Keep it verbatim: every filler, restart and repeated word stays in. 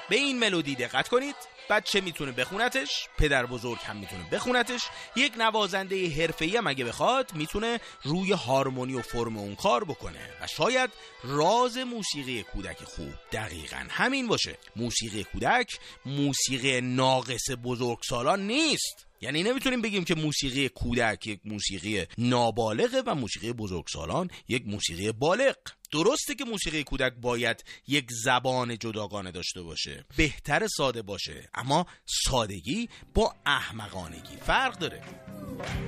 به این ملودی دقت کنید. بچه میتونه بخونتش، پدر بزرگ هم میتونه بخونتش، یک نوازنده حرفه‌ای هم اگه بخواد میتونه روی هارمونی و فرم اون کار بکنه. و شاید راز موسیقی کودک خوب دقیقاً همین باشه. موسیقی کودک موسیقی ناقص بزرگسالان نیست. یعنی نمیتونیم بگیم که موسیقی کودک یک موسیقی نابالغه و موسیقی بزرگسالان یک موسیقی بالغ. درسته که موسیقی کودک باید یک زبان جداگانه داشته باشه، بهتر ساده باشه، اما سادگی با احمقانگی فرق داره.